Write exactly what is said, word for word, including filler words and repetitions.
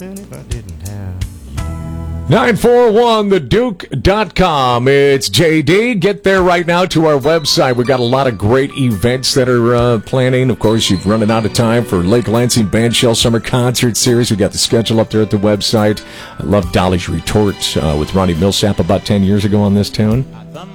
if I didn't have nine four one the duke dot com. It's J D. Get there right now to our website. We've got a lot of great events that are uh, planning. Of course, you've running out of time for Lake Lansing Bandshell Summer Concert Series. We got the schedule up there at the website. I love Dolly's Retort uh, with Ronnie Millsap about ten years ago on this tune.